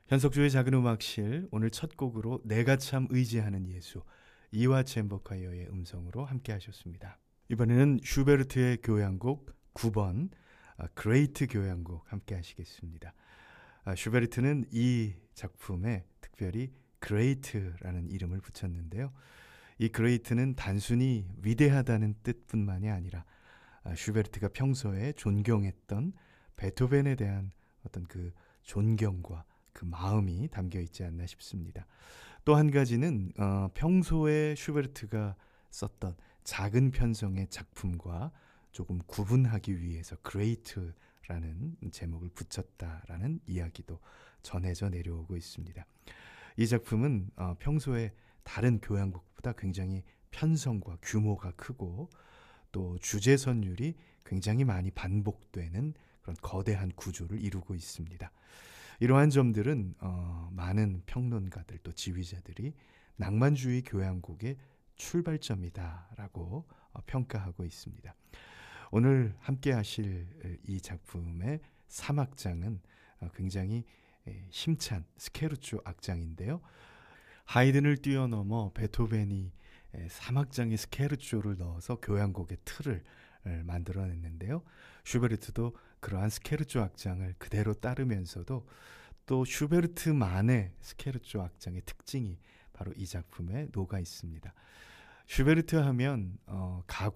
현석주의 작은 음악실, 오늘 첫 곡으로 내가 참 의지하는 예수, 이화 챔버콰이어의 음성으로 함께 하셨습니다. 이번에는 슈베르트의 교향곡 9번 그레이트 교향곡 함께 하시겠습니다. 슈베르트는 이 작품에 특별히 그레이트라는 이름을 붙였는데요. 이 그레이트는 단순히 위대하다는 뜻뿐만이 아니라 슈베르트가 평소에 존경했던 베토벤에 대한 어떤 그 존경과 그 마음이 담겨 있지 않나 싶습니다. 또 한 가지는 평소에 슈베르트가 썼던 작은 편성의 작품과 조금 구분하기 위해서 그레이트라는 제목을 붙였다라는 이야기도 전해져 내려오고 있습니다. 이 작품은 평소에 다른 교향곡보다 굉장히 편성과 규모가 크고 또 주제 선율이 굉장히 많이 반복되는 그런 거대한 구조를 이루고 있습니다. 이러한 점들은 많은 평론가들 또 지휘자들이 낭만주의 교향곡의 출발점이다라고 평가하고 있습니다. 오늘 함께 하실 이 작품의 3악장은 굉장히 힘찬 스케르초 악장인데요. 하이든을 뛰어넘어 베토벤이 3악장의 스케르초를 넣어서 교향곡의 틀을 만들어냈는데요. 슈베르트도 그러한 스케르초 악장을 그대로 따르면서도 또 슈베르트만의 스케르초 악장의 특징이 바로 이 작품에 녹아 있습니다. 슈베르트 하면 가곡